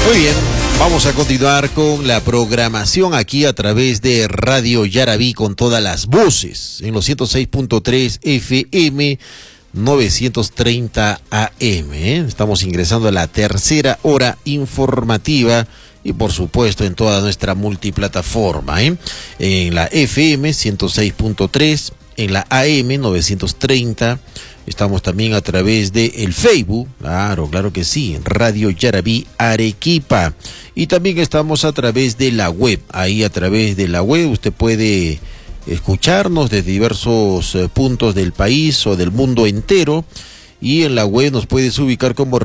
Muy bien, vamos a continuar con la programación aquí a través de Radio Yarabí con todas las voces en los 106.3 FM, 930 AM. Estamos ingresando a la tercera hora informativa y por supuesto en toda nuestra multiplataforma, en la FM 106.3, en la AM 930. Estamos también a través de el Facebook, claro que sí, Radio Yarabí Arequipa. Y también estamos a través de la web. Ahí a través de la web usted puede escucharnos desde diversos puntos del país o del mundo entero. Y en la web nos puedes ubicar como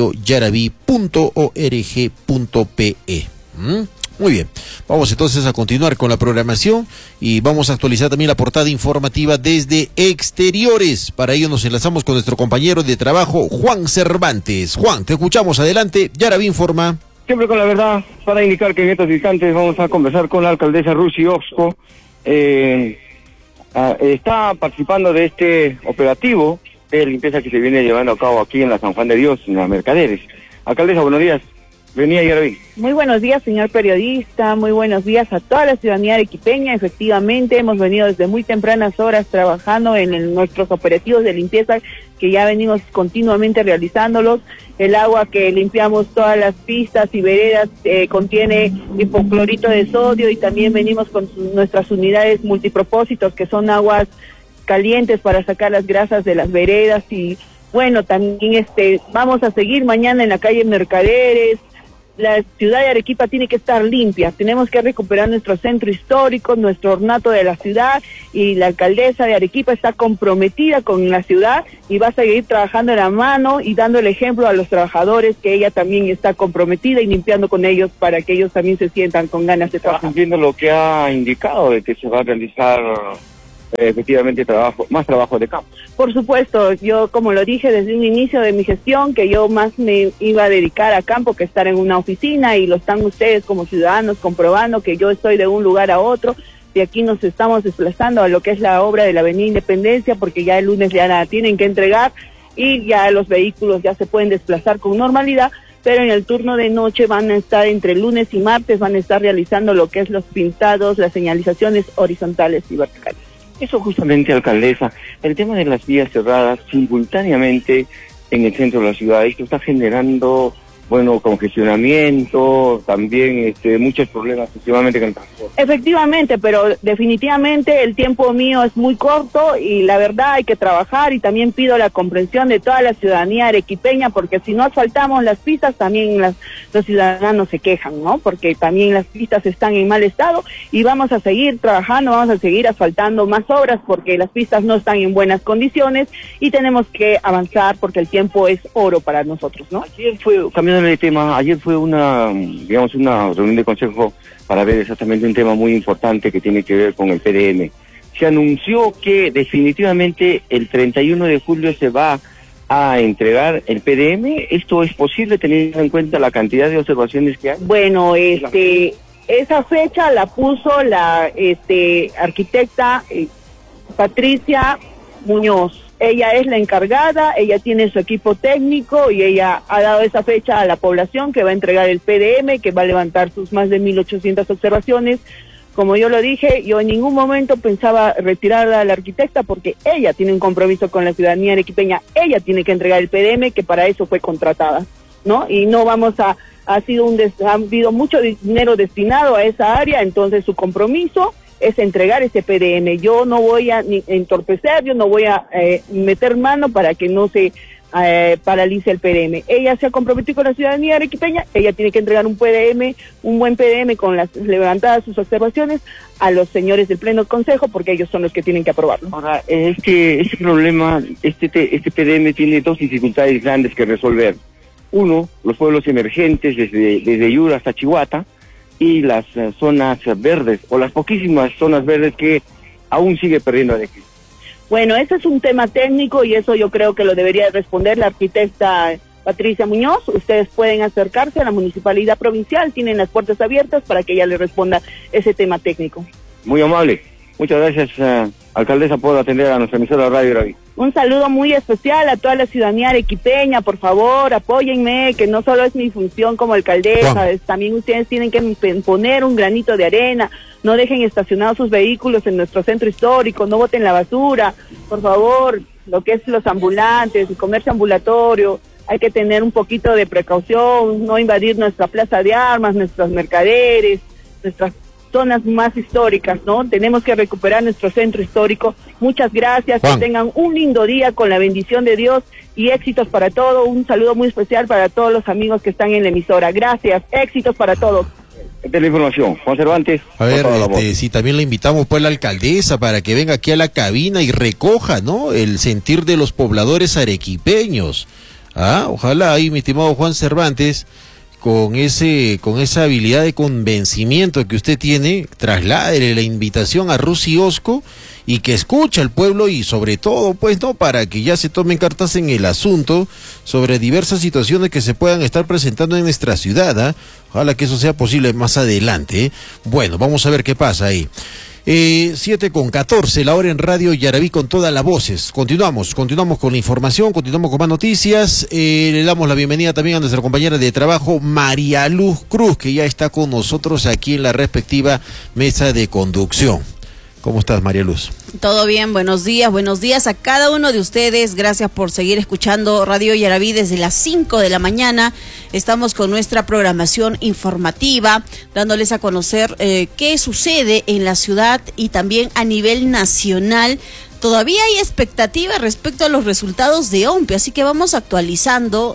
radioyarabi.org.pe. Muy bien, vamos entonces a continuar con la programación y vamos a actualizar también la portada informativa desde exteriores. Para ello nos enlazamos con nuestro compañero de trabajo, Juan Cervantes. Juan, te escuchamos, adelante, Yarabí informa. Siempre con la verdad, para indicar que en estos instantes vamos a conversar con la alcaldesa Rusi Oxco. Está participando de este operativo de limpieza que se viene llevando a cabo aquí en la San Juan de Dios, en las Mercaderes. Alcaldesa, buenos días. Venía Yarabí. Muy buenos días, señor periodista, muy buenos días a toda la ciudadanía arequipeña. Efectivamente, hemos venido desde muy tempranas horas trabajando en nuestros operativos de limpieza que ya venimos continuamente realizándolos. El agua que limpiamos todas las pistas y veredas contiene hipoclorito de sodio y también venimos con nuestras unidades multipropósitos que son aguas calientes para sacar las grasas de las veredas y bueno, también vamos a seguir mañana en la calle Mercaderes. La ciudad de Arequipa tiene que estar limpia, tenemos que recuperar nuestro centro histórico, nuestro ornato de la ciudad y la alcaldesa de Arequipa está comprometida con la ciudad y va a seguir trabajando de la mano y dando el ejemplo a los trabajadores que ella también está comprometida y limpiando con ellos para que ellos también se sientan con ganas de trabajar. Entiendo lo que ha indicado de que se va a realizar efectivamente más trabajo de campo. Por supuesto, yo como lo dije desde un inicio de mi gestión, que yo más me iba a dedicar a campo que estar en una oficina y lo están ustedes como ciudadanos comprobando que yo estoy de un lugar a otro. De aquí nos estamos desplazando a lo que es la obra de la Avenida Independencia porque ya el lunes ya la tienen que entregar y ya los vehículos ya se pueden desplazar con normalidad, pero en el turno de noche van a estar entre lunes y martes, van a estar realizando lo que es los pintados, las señalizaciones horizontales y verticales. Eso justamente, alcaldesa, el tema de las vías cerradas simultáneamente en el centro de la ciudad, esto está generando, congestionamiento, también muchos problemas efectivamente con el transporte. Efectivamente, pero definitivamente el tiempo mío es muy corto y la verdad hay que trabajar y también pido la comprensión de toda la ciudadanía arequipeña porque si no asfaltamos las pistas también los ciudadanos se quejan, ¿no? Porque también las pistas están en mal estado y vamos a seguir trabajando, vamos a seguir asfaltando más obras porque las pistas no están en buenas condiciones y tenemos que avanzar porque el tiempo es oro para nosotros, ¿no? Ayer fue, cambiando de tema, fue una reunión de consejo para ver exactamente un tema muy importante que tiene que ver con el PDM. Se anunció que definitivamente el 31 de julio se va a entregar el PDM. ¿Esto es posible teniendo en cuenta la cantidad de observaciones que hay? Bueno, esa fecha la puso la arquitecta Patricia Muñoz. Ella es la encargada, ella tiene su equipo técnico y ella ha dado esa fecha a la población que va a entregar el PDM, que va a levantar sus más de 1.800 observaciones. Como yo lo dije, yo en ningún momento pensaba retirarla a la arquitecta porque ella tiene un compromiso con la ciudadanía arequipeña, ella tiene que entregar el PDM, que para eso fue contratada, ¿no? Y no vamos ha habido mucho dinero destinado a esa área, entonces su compromiso es entregar ese PDM. Yo no voy a entorpecer, yo no voy a meter mano para que no se paralice el PDM. Ella se ha comprometido con la ciudadanía arequipeña, ella tiene que entregar un PDM, un buen PDM con las levantadas sus observaciones a los señores del Pleno Consejo, porque ellos son los que tienen que aprobarlo. Ahora, este problema, este PDM tiene dos dificultades grandes que resolver. Uno, los pueblos emergentes desde Yura hasta Chihuahua, y las zonas verdes, o las poquísimas zonas verdes que aún sigue perdiendo Arequipa. Bueno, ese es un tema técnico y eso yo creo que lo debería responder la arquitecta Patricia Muñoz. Ustedes pueden acercarse a la Municipalidad Provincial, tienen las puertas abiertas para que ella le responda ese tema técnico. Muy amable. Muchas gracias, alcaldesa, por atender a nuestra emisora Radio Yarabí. Un saludo muy especial a toda la ciudadanía arequipeña, por favor, apóyenme, que no solo es mi función como alcaldesa, también ustedes tienen que poner un granito de arena, no dejen estacionados sus vehículos en nuestro centro histórico, no boten la basura, por favor, lo que es los ambulantes, el comercio ambulatorio, hay que tener un poquito de precaución, no invadir nuestra plaza de armas, nuestros mercaderes, nuestras zonas más históricas, ¿no? Tenemos que recuperar nuestro centro histórico. Muchas gracias, Juan. que tengan un lindo día con la bendición de Dios y éxitos para todo. Un saludo muy especial para todos los amigos que están en la emisora. Gracias, éxitos para todos. Esta es la información. Juan Cervantes. A ver, por favor. sí, también le invitamos pues a la alcaldesa para que venga aquí a la cabina y recoja, ¿no?, el sentir de los pobladores arequipeños. Ojalá ahí, mi estimado Juan Cervantes, con esa habilidad de convencimiento que usted tiene, trasládele la invitación a Rusi Osco y que escuche al pueblo y sobre todo, pues, no, para que ya se tomen cartas en el asunto sobre diversas situaciones que se puedan estar presentando en nuestra ciudad. Ojalá que eso sea posible más adelante. Bueno, vamos a ver qué pasa ahí. 7:14, la hora en Radio Yaraví con todas las voces. Continuamos con la información, continuamos con más noticias. Le damos la bienvenida también a nuestra compañera de trabajo, María Luz Cruz, que ya está con nosotros aquí en la respectiva mesa de conducción. ¿Cómo estás, María Luz? Todo bien, buenos días a cada uno de ustedes. Gracias por seguir escuchando Radio Yaraví desde las 5 de la mañana. Estamos con nuestra programación informativa, dándoles a conocer qué sucede en la ciudad y también a nivel nacional. Todavía hay expectativa respecto a los resultados de OMPE, así que vamos actualizando,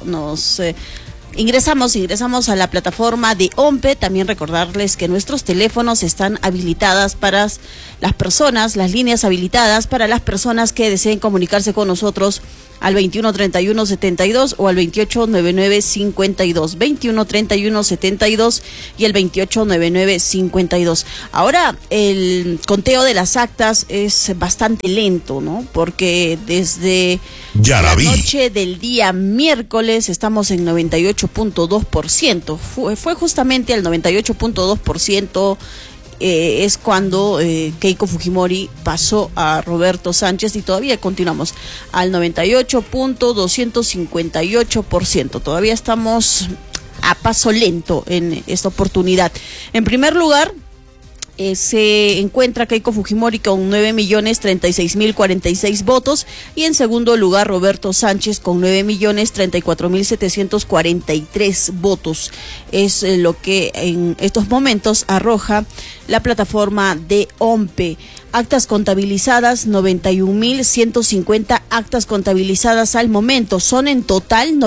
Ingresamos a la plataforma de OMPE. También recordarles que nuestros teléfonos están habilitadas para las personas, las líneas habilitadas para las personas que deseen comunicarse con nosotros al 2131-72 o al 2899-52, 2131-72 y el 2899-52. Ahora, el conteo de las actas es bastante lento, ¿no? Porque desde Yaraví, la noche del día miércoles estamos en 98.2%. Fue justamente al 98.2%. Es cuando Keiko Fujimori pasó a Roberto Sánchez y todavía continuamos al 98.258%. Todavía estamos a paso lento en esta oportunidad. En primer lugar, se encuentra Keiko Fujimori con 9.036.046 votos y en segundo lugar Roberto Sánchez con 9.034.743 votos. Es lo que en estos momentos arroja la plataforma de OMPE. Actas contabilizadas, 91.150 actas contabilizadas al momento. Son en total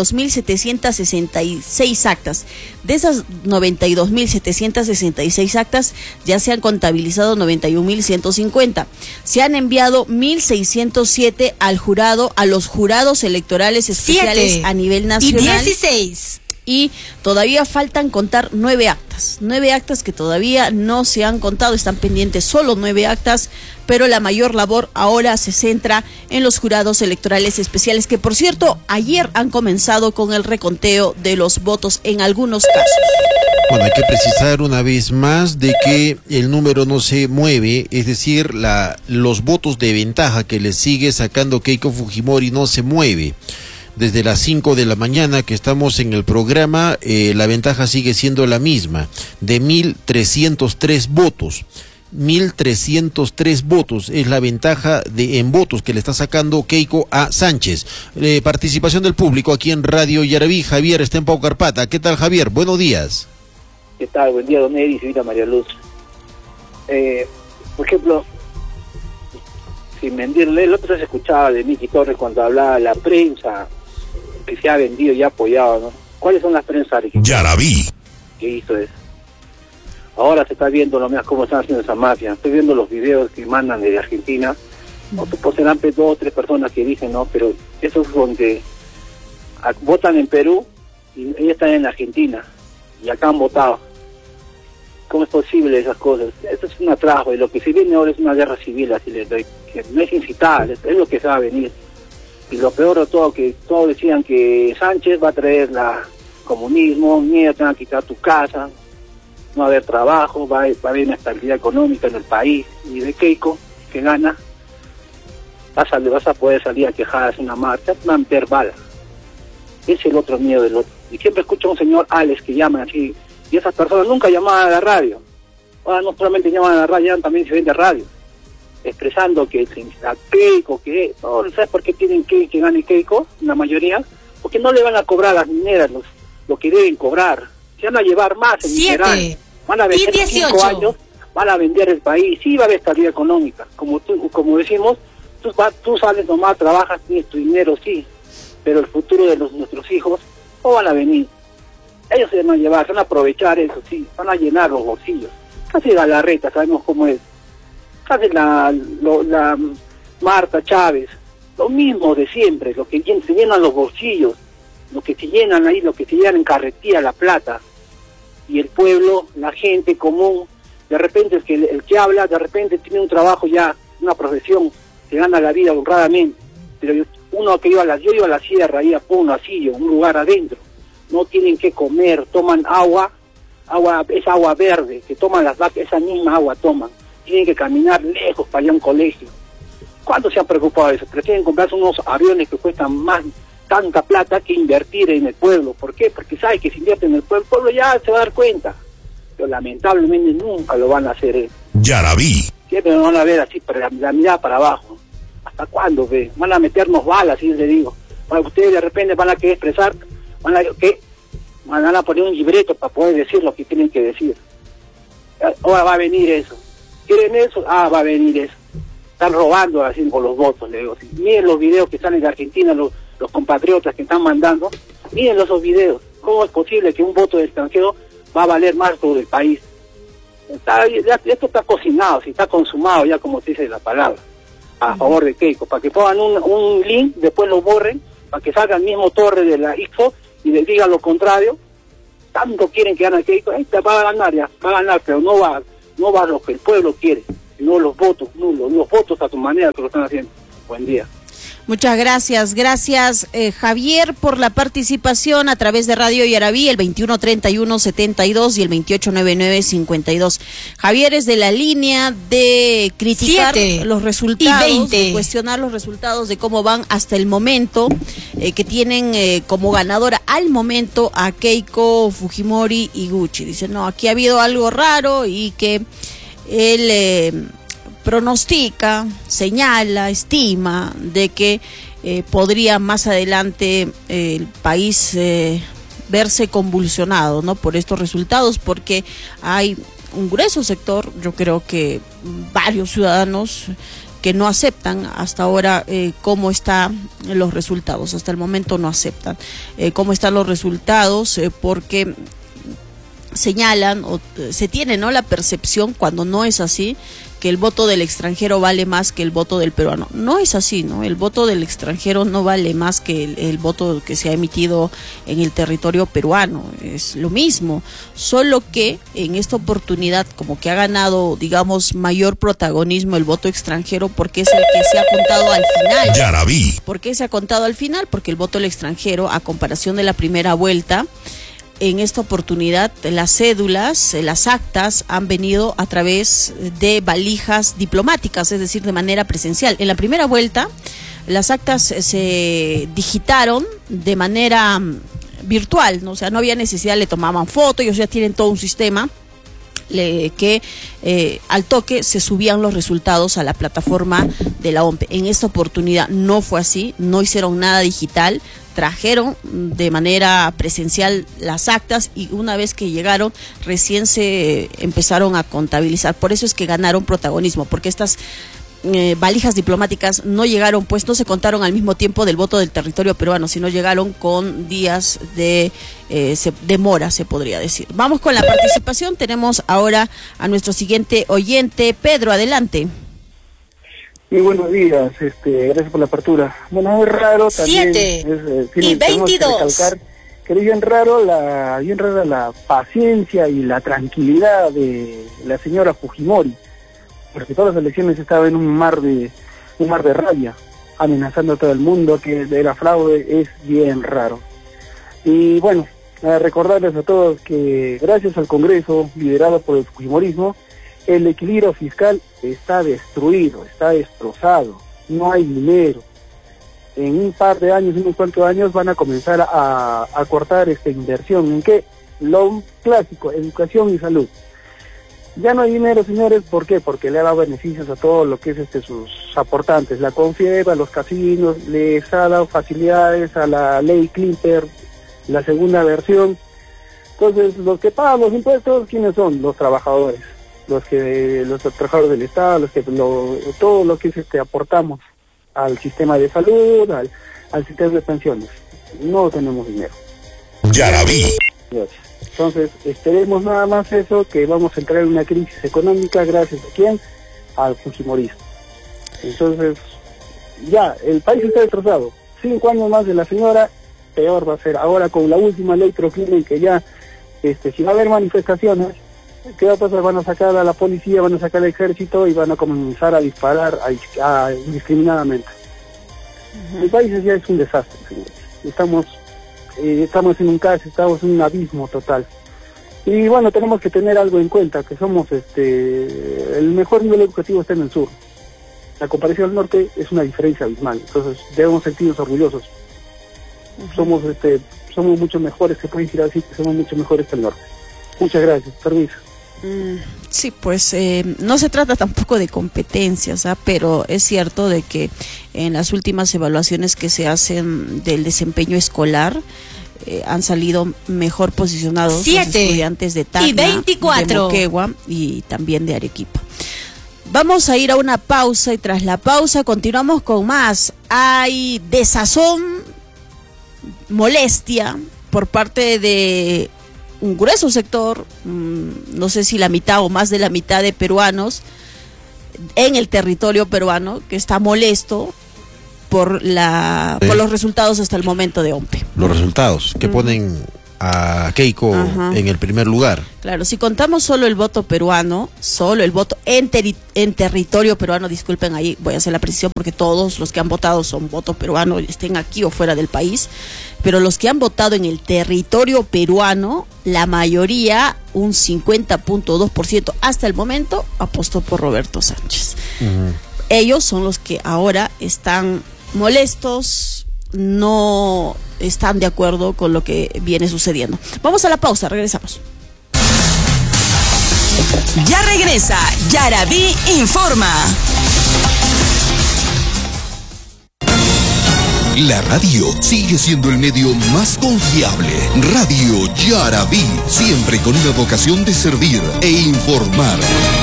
92.766 actas. De esas 92.766 actas ya se han contabilizado 91.150. Se han enviado 1.607 al jurado, a los jurados electorales especiales 7 a nivel nacional. y 16. Y todavía faltan contar 9 actas. 9 actas que todavía no se han contado, están pendientes solo 9 actas, pero la mayor labor ahora se centra en los jurados electorales especiales, que por cierto, ayer han comenzado con el reconteo de los votos en algunos casos. Bueno, hay que precisar una vez más de que el número no se mueve, es decir, los votos de ventaja que le sigue sacando Keiko Fujimori no se mueve. Desde las 5 de la mañana que estamos en el programa, la ventaja sigue siendo la misma, de 1.303 votos. 1.303 votos es la ventaja en votos que le está sacando Keiko a Sánchez. Participación del público aquí en Radio Yaraví. Javier está en Paucarpata. ¿Qué tal, Javier? Buenos días. ¿Qué tal? Buen día, don Eri, señorita María Luz. Por ejemplo, sin mentirle, el otro día se escuchaba de Miki Torres cuando hablaba de la prensa que se ha vendido y apoyado, ¿no? ¿Cuáles son las prensas Yaraví, que hizo eso? Ahora se está viendo lo más cómo están haciendo esa mafia. Estoy viendo los videos que mandan desde Argentina. No, pues serán 2 o 3 personas que dicen, no, pero esos son que votan en Perú y ellos están en Argentina y acá han votado. ¿Cómo es posible esas cosas? Esto es un atraso y lo que se viene ahora es una guerra civil, así les doy, que no es incitar, es lo que se va a venir. Y lo peor de todo, que todos decían que Sánchez va a traer la comunismo, mira, te van a quitar tu casa, no va a haber trabajo, va a haber inestabilidad económica en el país. Y de Keiko, que gana, vas a poder salir a quejar, hacer una marcha, te van a meter balas. Ese es el otro miedo del otro. Y siempre escucho a un señor Alex que llama así, y esas personas nunca llamaban a la radio. Ahora no solamente llaman a la radio, también se vende radio, expresando que a Keiko, que no, ¿sabes por qué tienen que gane Keiko? La mayoría, porque no le van a cobrar a las mineras lo que deben cobrar. Se van a llevar más en mineral. Van a vender 5 años, van a vender el país. Sí va a haber estabilidad económica. Como decimos, tú sales nomás, trabajas, tienes tu dinero, sí, pero el futuro de nuestros hijos no van a venir. Ellos se van a llevar, se van a aprovechar eso, sí, van a llenar los bolsillos. Casi Galarreta, sabemos cómo es. Casi la Marta Chávez, lo mismo de siempre, lo que se llenan los bolsillos, lo que se llenan ahí, lo que se llenan en carretilla, la plata. Y el pueblo, la gente común, de repente el que habla, de repente tiene un trabajo ya, una profesión, se gana la vida honradamente. Pero yo iba a la sierra, ahí a Puno, así, un lugar adentro. No tienen que comer, toman agua, es agua verde, que toman las vacas, esa misma agua toman. Tienen que caminar lejos para ir a un colegio. ¿Cuántos se han preocupado de eso? Prefieren comprarse unos aviones que cuestan más, tanta plata, que invertir en el pueblo. ¿Por qué? Porque sabe que si invierte en el pueblo ya se va a dar cuenta. Pero lamentablemente nunca lo van a hacer. Yarabí. Siempre nos van a ver así, la mirada para abajo. ¿Hasta cuándo, ve? Van a meternos balas, así les digo. Ustedes de repente van a querer expresar, van a poner un libreto para poder decir lo que tienen que decir. Ahora va a venir eso. ¿Quieren eso? Va a venir eso. Están robando así con los votos, le digo. Miren los videos que salen de Argentina, los compatriotas que están mandando. Miren esos videos. ¿Cómo es posible que un voto del extranjero va a valer más sobre el país? Esto está cocinado, si está consumado ya, como se dice la palabra, a favor de Keiko. Para que pongan un link, después lo borren, para que salga el mismo Torre de la ICFO y les diga lo contrario. Tanto quieren que gane Keiko, va a ganar, pero no va lo que el pueblo quiere, sino los votos nulos, los votos a tu manera que lo están haciendo. Buen día. Muchas gracias, Javier, por la participación a través de Radio Yarabí, el 2131-72 y el 2899-52. Javier es de la línea de criticar los resultados, de cuestionar los resultados de cómo van hasta el momento, que tienen como ganadora al momento a Keiko Fujimori Iguchi. Dice, no, aquí ha habido algo raro y que él pronostica, señala, estima de que podría más adelante el país verse convulsionado, ¿no?, por estos resultados, porque hay un grueso sector, yo creo que varios ciudadanos que no aceptan hasta ahora cómo están los resultados. Hasta el momento no aceptan cómo están los resultados, porque señalan o se tiene, ¿no?, la percepción, cuando no es así, que el voto del extranjero vale más que el voto del peruano. No es así, ¿no? El voto del extranjero no vale más que el voto que se ha emitido en el territorio peruano. Es lo mismo, solo que en esta oportunidad como que ha ganado, digamos, mayor protagonismo el voto extranjero, porque es el que se ha contado al final. Yarabí. ¿Por qué se ha contado al final? Porque el voto del extranjero, a comparación de la primera vuelta, en esta oportunidad las cédulas, las actas han venido a través de valijas diplomáticas, es decir, de manera presencial. En la primera vuelta las actas se digitaron de manera virtual, ¿no? O sea, no había necesidad, le tomaban foto, ellos ya tienen todo un sistema que al toque se subían los resultados a la plataforma de la OMPE. En esta oportunidad no fue así, no hicieron nada digital, trajeron de manera presencial las actas y una vez que llegaron recién se empezaron a contabilizar. Por eso es que ganaron protagonismo, porque estas valijas diplomáticas no llegaron, pues no se contaron al mismo tiempo del voto del territorio peruano, sino llegaron con días de demora, se podría decir. Vamos con la participación. Tenemos ahora a nuestro siguiente oyente. Pedro, adelante. Muy buenos días, gracias por la apertura. Bueno, es raro también. 7:22. Que es bien rara la paciencia y la tranquilidad de la señora Fujimori, porque todas las elecciones estaba en un mar de rabia, amenazando a todo el mundo que era fraude. Es bien raro. Y bueno, recordarles a todos que gracias al Congreso liderado por el Fujimorismo, el equilibrio fiscal está destruido, está destrozado. no hay dinero. En un par de años, unos cuantos años, van a comenzar a cortar esta inversión. ¿En qué? Lo clásico, educación y salud. Ya no hay dinero, señores, ¿por qué? Porque le ha dado beneficios a todo lo que es sus aportantes, la Confieb, a los casinos, les ha dado facilidades a la ley Clipper, la segunda versión. Entonces, los que pagan los impuestos, ¿quiénes son? Los trabajadores, los trabajadores del Estado, todo lo que aportamos al sistema de salud, al sistema de pensiones. No tenemos dinero. Yaraví. Gracias. Entonces, esperemos nada más eso, que vamos a entrar en una crisis económica, gracias a quién, al fujimorismo. Entonces, ya, el país está destrozado. 5 años más de la señora, peor va a ser. Ahora con la última ley Proclimen, que ya, si va a haber manifestaciones, ¿qué va a pasar? Van a sacar a la policía, van a sacar al ejército y van a comenzar a disparar indiscriminadamente. El país ya es un desastre, señores. Estamos en un caos, estamos en un abismo total. Y bueno, tenemos que tener algo en cuenta, que somos, el mejor nivel educativo está en el sur. La comparación al norte es una diferencia abismal, entonces debemos sentirnos orgullosos. Somos mucho mejores, se puede decir así, que somos mucho mejores que el norte. Muchas gracias, permiso. Sí, pues no se trata tampoco de competencias, pero es cierto de que en las últimas evaluaciones que se hacen del desempeño escolar han salido mejor posicionados 7 los estudiantes de Tacna, y 24 de Moquegua y también de Arequipa. Vamos a ir a una pausa y tras la pausa continuamos con más. Hay desazón, molestia por parte de un grueso sector, no sé si la mitad o más de la mitad de peruanos en el territorio peruano, que está molesto por los resultados hasta el momento de OMPE. Los resultados que ponen a Keiko en el primer lugar. Claro, si contamos solo el voto peruano, solo el voto en territorio peruano, disculpen, ahí voy a hacer la precisión porque todos los que han votado son voto peruano, estén aquí o fuera del país, pero los que han votado en el territorio peruano, la mayoría, un 50.2% hasta el momento, apostó por Roberto Sánchez. Ellos son los que ahora están molestos, no están de acuerdo con lo que viene sucediendo. Vamos a la pausa, regresamos. Ya regresa Yaraví Informa. La radio sigue siendo el medio más confiable. Radio Yaraví, siempre con una vocación de servir e informar.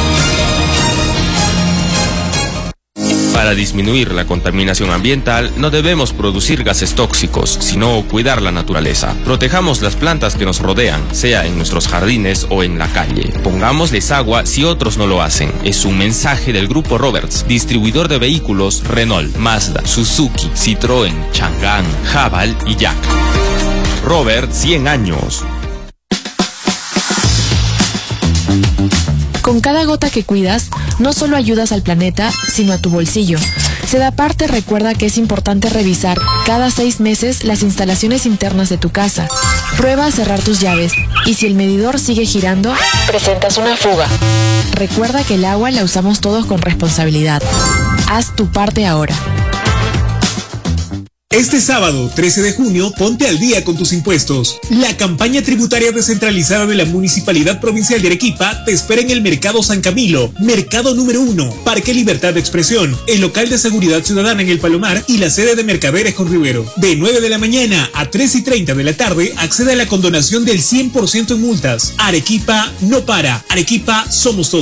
Para disminuir la contaminación ambiental, no debemos producir gases tóxicos, sino cuidar la naturaleza. Protejamos las plantas que nos rodean, sea en nuestros jardines o en la calle. Pongámosles agua si otros no lo hacen. Es un mensaje del Grupo Roberts, distribuidor de vehículos Renault, Mazda, Suzuki, Citroën, Chang'an, Haval y Jack. Robert, 100 años. Con cada gota que cuidas, no solo ayudas al planeta, sino a tu bolsillo. Sedaparte recuerda que es importante revisar cada 6 meses las instalaciones internas de tu casa. Prueba a cerrar tus llaves y si el medidor sigue girando, presentas una fuga. Recuerda que el agua la usamos todos con responsabilidad. Haz tu parte ahora. Este sábado, 13 de junio, ponte al día con tus impuestos. La campaña tributaria descentralizada de la Municipalidad Provincial de Arequipa te espera en el Mercado San Camilo, Mercado número 1, Parque Libertad de Expresión, el local de seguridad ciudadana en el Palomar y la sede de Mercaderes con Rivero. De 9 de la mañana a 3:30 de la tarde, accede a la condonación del 100% en multas. Arequipa no para. Arequipa somos todos.